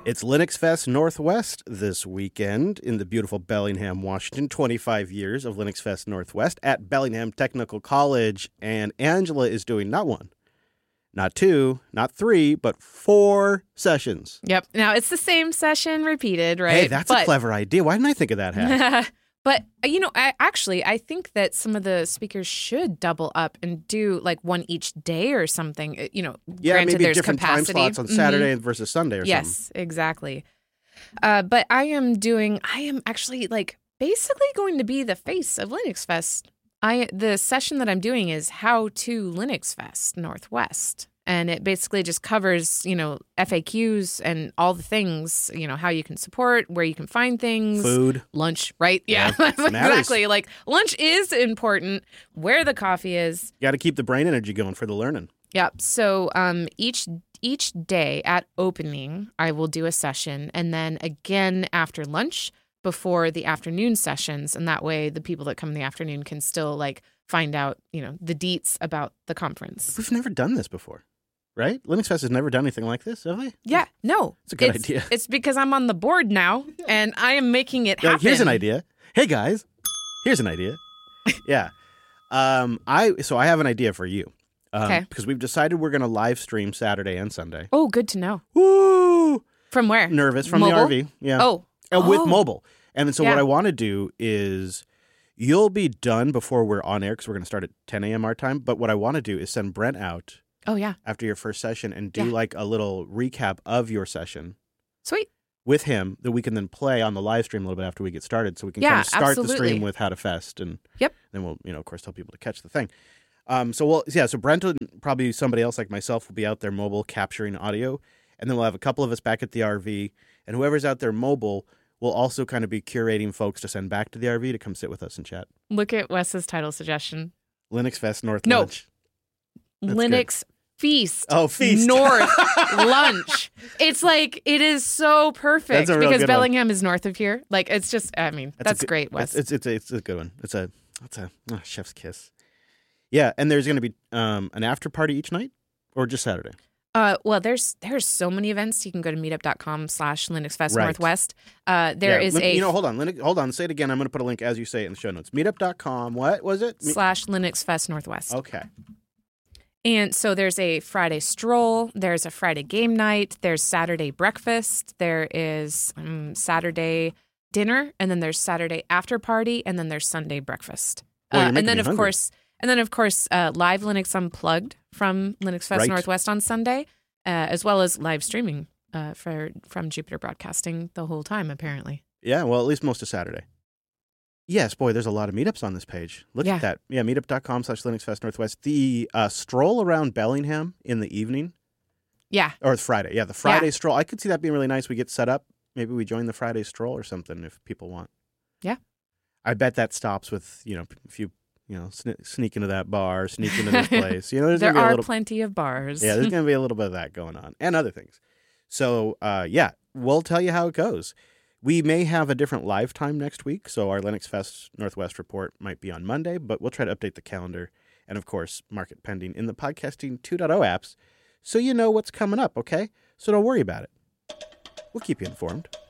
It's Linux Fest Northwest this weekend in the beautiful Bellingham, Washington. 25 years of Linux Fest Northwest at Bellingham Technical College. And Angela is doing not one, not two, not three, but 4 sessions. Yep. Now, it's the same session repeated, right? Hey, that's a clever idea. Why didn't I think of that hack? But, you know, I think that some of the speakers should double up and do like one each day or something. You know, Yeah, granted maybe there's different capacity. time slots on Saturday versus Sunday or something. Yes, exactly. But I am actually like basically going to be the face of Linux Fest. The session that I'm doing is How to Linux Fest Northwest. And it basically just covers, you know, FAQs and all the things, you know, how you can support, where you can find things. Food. Lunch, right? Yeah, matters. exactly. Like lunch is important, where the coffee is. You got to keep the brain energy going for the learning. Yep. So each day at opening, I will do a session, and then again after lunch before the afternoon sessions. And that way the people that come in the afternoon can still like find out, you know, the deets about the conference. We've never done this before. Right? Linux Fest has never done anything like this, have they? Yeah, no. It's a good idea. It's because I'm on the board now, and I am making it happen. Here's an idea. Hey, guys. Here's an idea. Yeah. I have an idea for you. Okay. Because we've decided we're going to live stream Saturday and Sunday. Oh, good to know. Woo! From where? Nervous. From Mobile? the RV. Yeah. Oh. With mobile. And so Yeah. what I want to do is you'll be done before we're on air because we're going to start at 10 a.m. our time. But what I want to do is send Brent out. Oh, yeah. After your first session and do like a little recap of your session. Sweet. With him that we can then play on the live stream a little bit after we get started. So we can kind of start the stream with How to Fest. And then we'll, you know, of course, tell people to catch the thing. So Brent and probably somebody else like myself will be out there mobile capturing audio. And then we'll have a couple of us back at the RV. And whoever's out there mobile will also kind of be curating folks to send back to the RV to come sit with us and chat. Look at Wes's title suggestion. Linux Fest North No. Lunch. That's Linux Feast. Oh, Feast. North Lunch. It's like, it is so perfect That's a real because good Bellingham is north of here. Like, it's just, I mean, that's great, Wes. It's a good one. It's a chef's kiss. Yeah, and there's going to be an after party each night or just Saturday? Well, there's so many events. You can go to meetup.com/LinuxFest Northwest. There is hold on. Say it again. I'm going to put a link as you say it in the show notes. Meetup.com. What was it? /LinuxFest Northwest. Okay. And so there's a Friday stroll, there's a Friday game night, there's Saturday breakfast, there is Saturday dinner, and then there's Saturday after party, and then there's Sunday breakfast. And then of course, live Linux Unplugged from Linux Fest Northwest on Sunday, as well as live streaming from Jupiter Broadcasting the whole time, apparently. Yeah, well, at least most of Saturday. Yes, boy, there's a lot of meetups on this page. Look at that. Yeah, meetup.com/LinuxFest Northwest. The stroll around Bellingham in the evening. Yeah. Or it's Friday. Yeah, the Friday stroll. I could see that being really nice. We get set up. Maybe we join the Friday stroll or something if people want. Yeah. I bet that stops with, if you, sneak into that bar, sneak into this place. There are plenty of bars. Yeah, there's going to be a little bit of that going on and other things. So, we'll tell you how it goes. We may have a different live time next week, so our Linux Fest Northwest report might be on Monday, but we'll try to update the calendar and, of course, mark it pending in the Podcasting 2.0 apps so you know what's coming up, okay? So don't worry about it. We'll keep you informed.